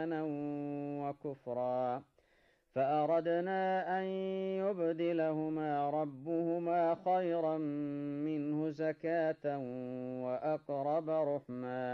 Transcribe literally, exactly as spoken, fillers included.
طغيانا وكفرا فأردنا أن يبدلهما ربهما خيرا منه زكاة وأقرب رحما